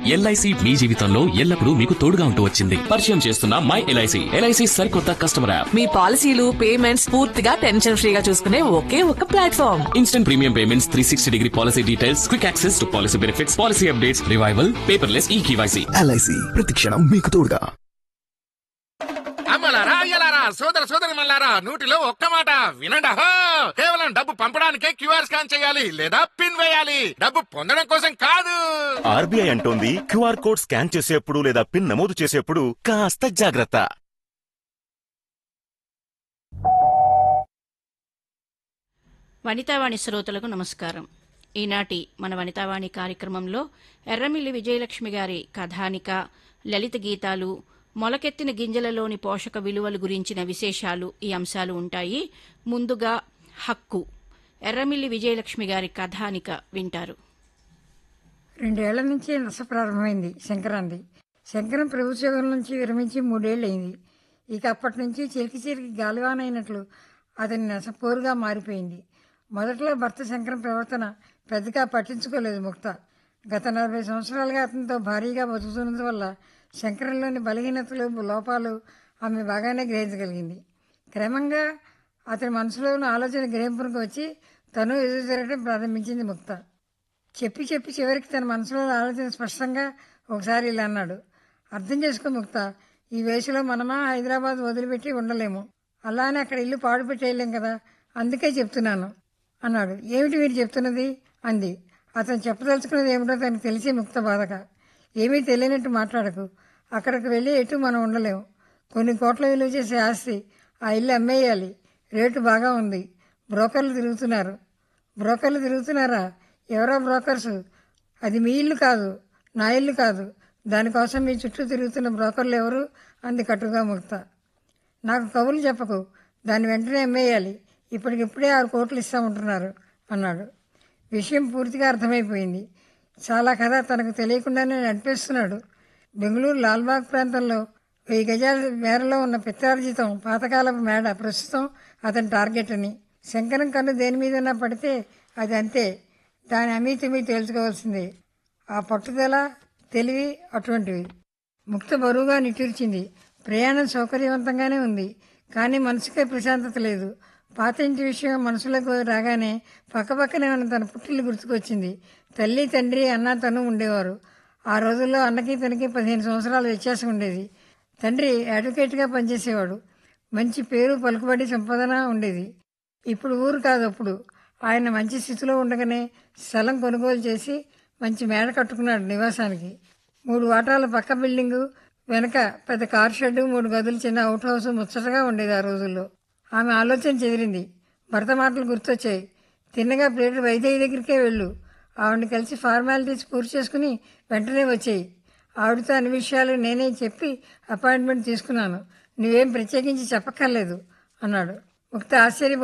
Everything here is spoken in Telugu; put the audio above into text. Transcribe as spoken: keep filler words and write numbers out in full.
ఎల్ఐసి మీ జీవితంలో ఎల్లప్పుడూ మీకు తోడుగా ఉంటూ వచ్చింది. పరిచయం చేస్తున్న మై ఎల్ఐసి. ఎల్ఐసి సరికొత్త కస్టమర్ యాప్. మీ పాలసీలు పేమెంట్స్ పూర్తిగా టెన్షన్ ఫ్రీగా చూసుకునే ఒకే ఒక platform. Instant premium payments, three sixty degree policy details, quick access to policy benefits, policy updates, revival, paperless ఈ కేవైసీ. ఎల్ఐసి ప్రతి క్షణం మీకు తోడుగా. అమ్మలారా అయ్యలారా సోదర సోదరి మల్లారా నూటిలో ఒక్క మాట వినండి. కేవలం డబ్బు పంపడానికే క్యూఆర్ స్కాన్ చేయాలి లేదా పిన్ వేయాలి, డబ్బు పొందడం కోసం కాదు. ఆర్బీఐ అంటోంది క్యూఆర్ కోడ్ స్కాన్ చేసేప్పుడు లేదా పిన్ నమోదు చేసేప్పుడు కాస్త జాగ్రత్త. వనితావాణి శ్రోతలకు నమస్కారం. ఈనాటి మన వనితావాణి కార్యక్రమంలో ఎర్రమిల్లి విజయలక్ష్మి గారి కథానిక, లలిత గీతాలు, మొలకెత్తిన గింజలలోని పోషక విలువలు గురించిన విశేషాలు ఈ అంశాలు ఉంటాయి. ముందుగా హక్కు, ఎర్రమిల్లి విజయలక్ష్మి గారి కథానిక వింటారు. రెండేళ్ల నుంచి నస ప్రారంభమైంది శంకరాంది. శంకరం ప్రభుత్వోద్యోగం నుంచి విరమించి మూడేళ్లయింది. ఇక అప్పటి నుంచి చిరికి చిరికి గాలివానైనట్లు అతని నస పోరుగా మారిపోయింది. మొదట్లో భర్త శంకరం ప్రవర్తన పెద్దగా పట్టించుకోలేదు ముక్త. గత నలభై సంవత్సరాలుగా అతనితో భారీగా బతుకుతున్నందువల్ల శంకరంలోని బలహీనతలు, లోపాలు ఆమె బాగానే గ్రహించగలిగింది. క్రమంగా అతని మనసులో ఉన్న ఆలోచన గ్రహింపునకు వచ్చి తను ఎదురు తిరగడం ప్రారంభించింది ముక్త. చెప్పి చెప్పి చివరికి తన మనసులో ఆలోచన స్పష్టంగా ఒకసారి ఇలా అన్నాడు. అర్థం చేసుకో ముక్త, ఈ వయసులో మనమా హైదరాబాద్ వదిలిపెట్టి ఉండలేము. అలానే అక్కడ ఇల్లు పాడు పెట్టేయలేం కదా, అందుకే చెప్తున్నాను అన్నాడు. ఏమిటి మీరు చెప్తున్నది అంది. అతను చెప్పదలుచుకున్నది ఏమిటో తనకు తెలిసి ముక్త బాధగా. ఏమీ తెలియనట్టు మాట్లాడకు, అక్కడికి వెళ్ళి ఎటు మనం ఉండలేము. కొన్ని కోట్ల విలువ చేసే ఆస్తి, ఆ ఇల్లు అమ్మేయాలి. రేటు బాగా ఉంది. బ్రోకర్లు తిరుగుతున్నారు. బ్రోకర్లు తిరుగుతున్నారా? ఎవరో బ్రోకర్సు? అది మీ ఇల్లు కాదు, నా ఇల్లు కాదు. దానికోసం మీ చుట్టూ తిరుగుతున్న బ్రోకర్లు ఎవరు అంది కట్టుగా ముక్త. నాకు కబుర్లు చెప్పకు, దాన్ని వెంటనే అమ్మేయాలి. ఇప్పటికిప్పుడే ఆరు కోట్లు ఇస్తామంటున్నారు అన్నాడు. విషయం పూర్తిగా అర్థమైపోయింది. చాలా కథ తనకు తెలియకుండానే నడిపేస్తున్నాడు. బెంగళూరు లాల్బాగ్ ప్రాంతంలో వెయ్యి గజాల మేరలో ఉన్న పిత్రార్జితం పాతకాలపు మేడ ప్రస్తుతం అతని టార్గెట్ అని. శంకరం కన్ను దేని మీదన్నా పడితే అది అంతే, దాని అమీతుమీ తేల్చుకోవాల్సిందే. ఆ పట్టుదల, తెలివి అటువంటివి. ముక్త బరువుగా నిట్టూర్చింది. ప్రయాణం సౌకర్యవంతంగానే ఉంది, కానీ మనసుకే ప్రశాంతత లేదు. పాత ఇంటి విషయం మనసులోకి రాగానే పక్కపక్కనే ఉన్న తన పుట్టిల్లు గుర్తుకొచ్చింది. తల్లి, తండ్రి, అన్న, తను ఉండేవారు. ఆ రోజుల్లో అన్నకి తనకి పదిహేను సంవత్సరాల వ్యత్యాసం ఉండేది. తండ్రి అడ్వకేట్గా పనిచేసేవాడు. మంచి పేరు, పలుకుబడి, సంపాదన ఉండేది. ఇప్పుడు ఊరు కాదు అప్పుడు. ఆయన మంచి స్థితిలో ఉండగానే స్థలం కొనుగోలు చేసి మంచి మేడ కట్టుకున్నాడు నివాసానికి. మూడు వాటాల పక్క బిల్డింగు, వెనక పెద్ద కార్ షెడ్డు, మూడు గదులు చిన్న అవుట్ హౌస్ ముచ్చటగా ఉండేది ఆ రోజుల్లో. ఆమె ఆలోచన చెదిరింది. భర్త మాటలు గుర్తొచ్చాయి. తిన్నగా ప్లేటు వైద్య దగ్గరికే వెళ్ళు, ఆవిడని కలిసి ఫార్మాలిటీస్ పూర్తి చేసుకుని వెంటనే వచ్చేయి. ఆవిడతో అన్ని విషయాలు నేనే చెప్పి అపాయింట్మెంట్ తీసుకున్నాను, నువ్వేం ప్రత్యేకించి చెప్పక్కర్లేదు అన్నాడు. ముక్త ఆశ్చర్య